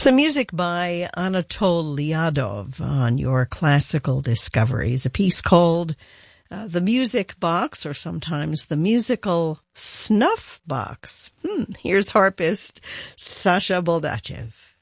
Some music by Anatol Liadov on your classical discoveries. A piece called The Music Box, or sometimes The Musical Snuff Box. Here's harpist Sasha Boldachev.